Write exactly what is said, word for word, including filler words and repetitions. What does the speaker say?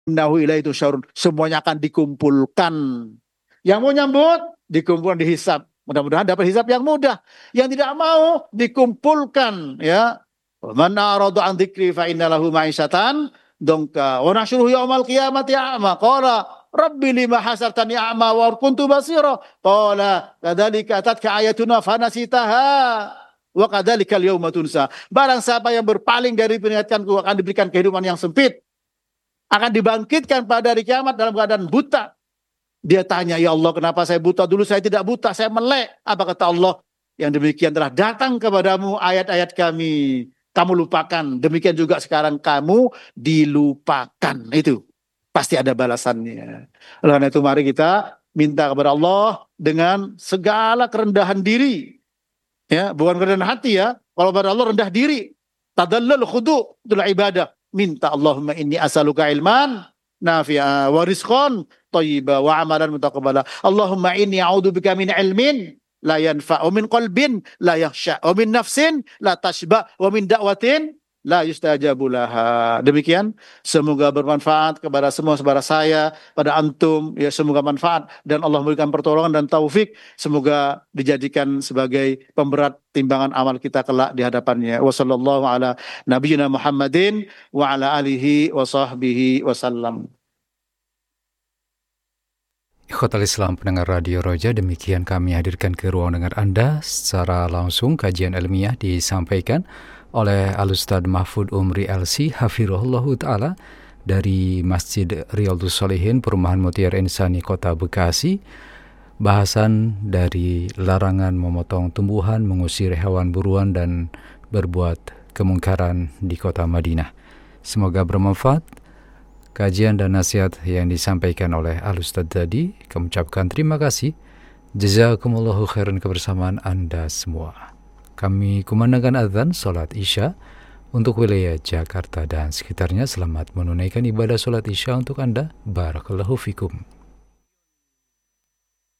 Innahu ilaihi tusyarun. Semuanya akan dikumpulkan. Yang mau nyambut, dikumpulkan, dihisab. Mudah-mudahan dapat hisab yang mudah. Yang tidak mau, dikumpulkan. Ya. Man a'rada an dzikri fa inna lahu ma'isyatan dongka. Wa nahsyuruhu yaumal qiyamati a'ma. Qala rabbi lima hasartani a'ma wa kuntu basira. Qala kadzalika atatka ayatuna fanasitaha. Wa kadzalika al-yauma tunsa. Barang siapa yang berpaling dari peringatanku akan diberikan kehidupan yang sempit. Akan dibangkitkan pada hari kiamat dalam keadaan buta. Dia tanya, ya Allah, kenapa saya buta? Dulu saya tidak buta, saya melek. Apa kata Allah? Yang demikian telah datang kepadamu ayat-ayat kami. Kamu lupakan. Demikian juga sekarang kamu dilupakan. Itu pasti ada balasannya. Oleh karena itu mari kita minta kepada Allah dengan segala kerendahan diri. Ya, bukan kerendahan hati ya. Kalau kepada Allah rendah diri. Tadallal khudu, itulah ibadah. Minta Allahumma inni as'aluka ilman nafi'a wa rizqan thayyiba wa amalan mutaqabbala. Allahumma inni a'udzubika min ilmin la yanfa' wa min qalbin la yakhsha wa min nafsin la tashba wa min da'watin la yustajabu laha. Demikian, semoga bermanfaat kepada semua saudara saya, pada antum ya, semoga manfaat dan Allah memberikan pertolongan dan taufik, semoga dijadikan sebagai pemberat timbangan amal kita kelak di hadapannya. Wassallallahu ala nabiyyina Muhammadin wa ala alihi wa sahbihi wasallam. Ikhwatal Islam pendengar Radio Roja, demikian kami hadirkan ke ruang dengar Anda secara langsung kajian ilmiah disampaikan oleh Al-Ustadz Mahfud Umri L C Hafirullahu Ta'ala dari Masjid Riyadhus Shalihin Perumahan Mutiara Insani Kota Bekasi. Bahasan dari larangan memotong tumbuhan, mengusir hewan buruan dan berbuat kemungkaran di kota Madinah. Semoga bermanfaat kajian dan nasihat yang disampaikan oleh Al-Ustadz tadi. Kami ucapkan terima kasih. Jazakumullahu khairan kebersamaan Anda semua. Kami kumandangkan azan salat Isya untuk wilayah Jakarta dan sekitarnya. Selamat menunaikan ibadah salat Isya untuk Anda. Barakallahu fikum.